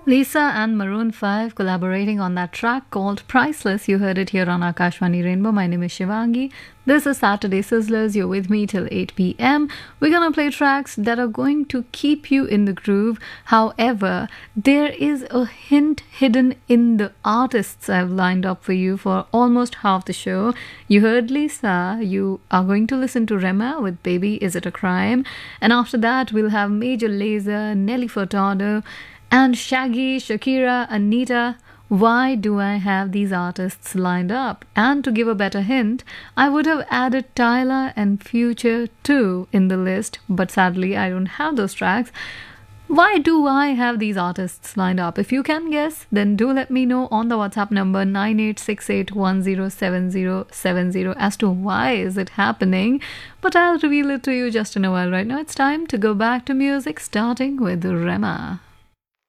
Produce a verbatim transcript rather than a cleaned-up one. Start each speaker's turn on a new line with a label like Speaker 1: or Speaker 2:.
Speaker 1: Lisa and Maroon five collaborating on that track called Priceless. You heard it here on Akashvani Rainbow. My name is Shivangi. This is Saturday Sizzlers. You're with me till eight p.m. We're going to play tracks that are going to keep you in the groove. However, there is a hint hidden in the artists I've lined up for you for almost half the show. You heard Lisa. You are going to listen to Rema with Baby Is It a Crime? And after that, we'll have Major Lazer, Nelly Furtado, and Shaggy, Shakira, Anita. Why do I have these artists lined up? And to give a better hint, I would have added Tyler and Future too in the list, but sadly I don't have those tracks. Why do I have these artists lined up? If you can guess, then do let me know on the WhatsApp number nine eight six eight one zero seven zero seven zero as to why is it happening. But I'll reveal it to you just in a while. Right now it's time to go back to music, starting with Rema.